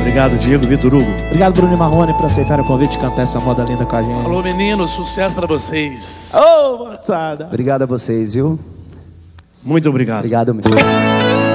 Obrigado, Diego, Vitor Hugo. Obrigado, Bruno e Marrone, por aceitar o convite de cantar essa moda linda com a gente. Alô, meninos, sucesso pra vocês. Ô, moçada. Obrigado a vocês, viu? Muito obrigado. Obrigado mesmo.